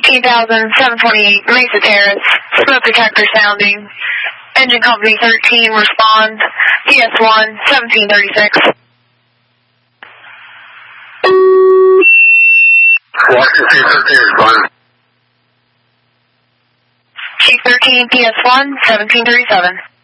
13,728 Mesa Terrace, smoke detector sounding. Engine company 13, respond. PS1, 1736. Washington 13, respond. Chief 13, PS1, 1737.